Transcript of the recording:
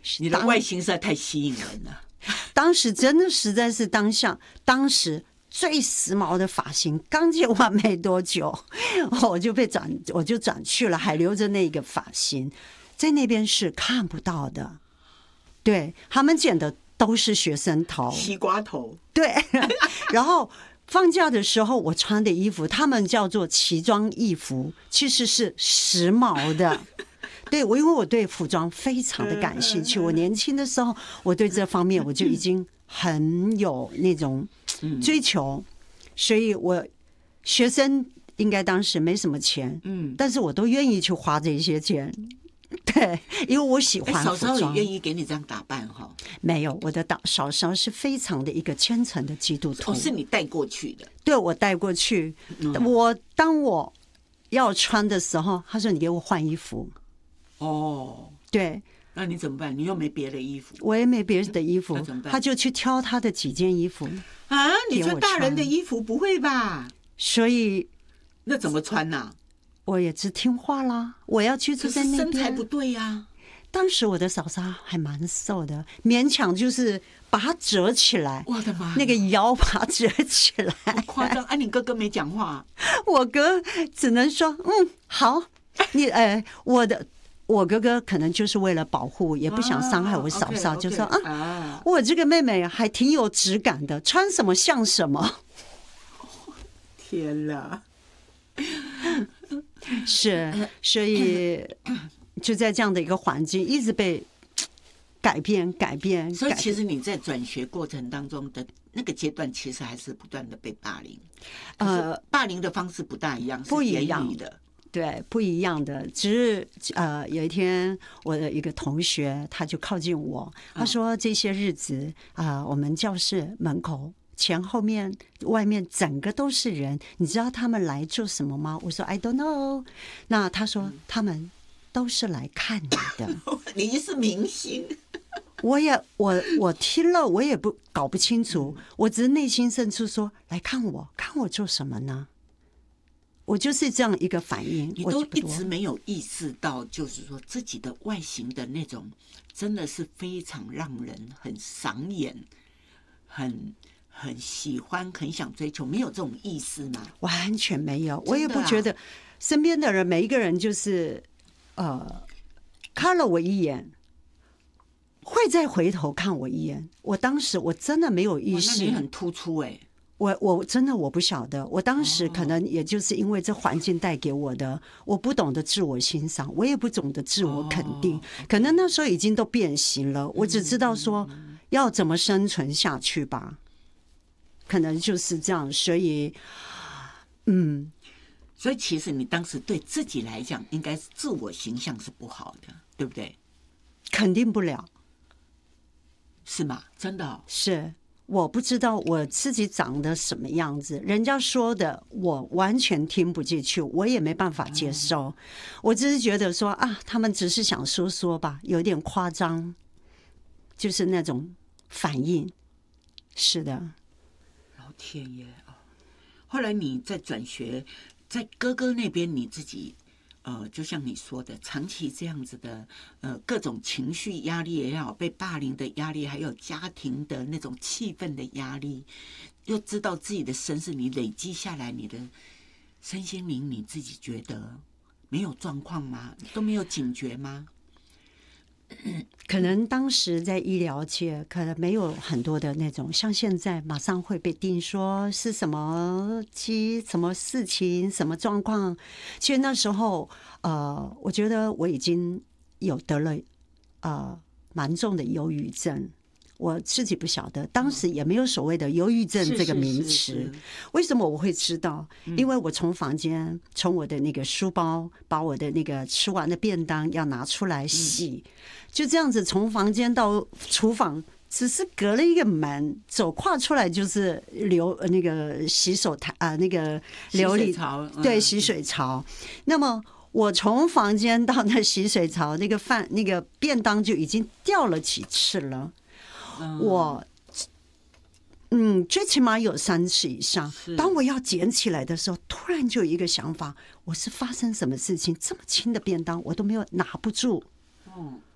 你的外形实在太吸引人了。 当时真的实在是当时最时髦的发型，刚剪完没多久，我就转去了，还留着那个发型，在那边是看不到的。对，他们剪的都是学生头、 西瓜头。 对，然后放假的时候我穿的衣服，他们叫做奇装异服，其实是时髦的。对，因为我对服装非常的感兴趣，我年轻的时候我对这方面我就已经很有那种追求，所以我学生应该当时没什么钱，但是我都愿意去花这些钱。对，因为我喜欢服装。 嫂嫂也愿意给你这样打扮哈？ 没有，我的嫂嫂是非常的一个虔诚的基督徒。 是你带过去的？ 对，我带过去。当我要穿的时候，他说：“你给我换衣服。”哦，对。 那你怎么办？你又没别的衣服。 我也没别的衣服，他就去挑他的几件衣服啊。你穿大人的衣服不会吧？ 所以那怎么穿呢？ 我也只听话啦。我要去住在那边， 身材不对呀。 当时我的嫂嫂还蛮瘦的，勉强就是把它折起来。 我的妈！ 那个腰把它折起来， 好夸张！你哥哥没讲话， 我哥只能说好。我哥哥可能就是为了保护，也不想伤害我嫂嫂，就说我这个妹妹还挺有质感的，穿什么像什么。 天哪！ 是，所以就在这样的一个环境，一直被改变。 所以其实你在转学过程当中的那个阶段，其实还是不断的被霸凌。霸凌的方式不大一样， 不一样的。 对，不一样的。只是有一天，我的一个同学他就靠近我，他说：“这些日子我们教室门口前后面外面整个都是人，你知道他们来做什么吗？”我说 ：“I don't know。”那他说：“他们都是来看你的。” 你是明星。 我听了我也搞不清楚，我只是内心深处说：“来看我做什么呢？”我就是这样一个反应。 你都一直没有意识到，就是说自己的外形的那种，真的是非常让人很赏眼，很喜欢，很想追求，没有这种意识吗？ 完全没有，我也不觉得。身边的人每一个人就是看了我一眼，会再回头看我一眼。我当时我真的没有意识。 那你很突出哎。 我真的我不晓得，我当时可能也就是因为这环境带给我的，我不懂得自我欣赏，我也不懂得自我肯定，可能那时候已经都变形了，我只知道说要怎么生存下去吧，可能就是这样，所以所以其实你当时对自己来讲，应该是自我形象是不好的，对不对？ 肯定不了， 是吗？真的是。我不知道我自己长得什么样子，人家说的我完全听不进去，我也没办法接受。我只是觉得说他们只是想说说吧，有点夸张，就是那种反应。是的， 老天爷啊！后来你在转学，在哥哥那边，你自己就像你说的，长期这样子的各种情绪压力也好，被霸凌的压力，还有家庭的那种气氛的压力，又知道自己的身世，你累积下来，你的身心灵，你自己觉得没有状况吗？都没有警觉吗？ 可能当时在医疗界可能没有很多的那种，像现在马上会被定说是什么什么事情什么状况。其实那时候我觉得我已经有得了蛮重的忧郁症，我自己不晓得，当时也没有所谓的忧郁症这个名词。为什么我会知道？因为我从房间，从我的那个书包，把我的那个吃完的便当要拿出来洗，就这样子从房间到厨房，只是隔了一个门，跨出来就是那个洗手台那个琉璃槽，对，洗水槽。那么我从房间到那洗水槽，那个便当就已经掉了几次了。我最起码有3次以上。当我要捡起来的时候，突然就有一个想法，我是发生什么事情？这么轻的便当我都没有拿不住。